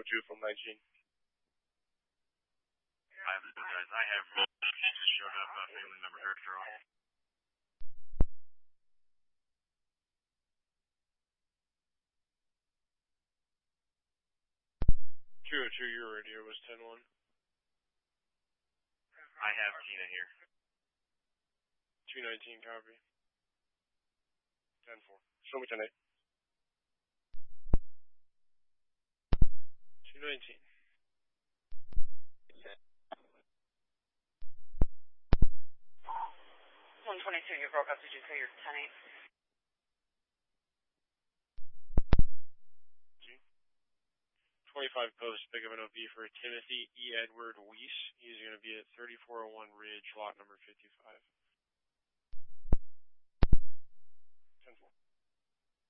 202 from 19. I apologize. I have just showed up family member Eric Draw. 202, your radio was 10-1. I have Tina here. 219, copy. 10-4. Show me 10-8. 219. 122, you broke up. Did you say you're 10-8? 25 post, pick up an OP for Timothy E. Edward Weiss. He's going to be at 3401 Ridge, lot number 55. 10-4.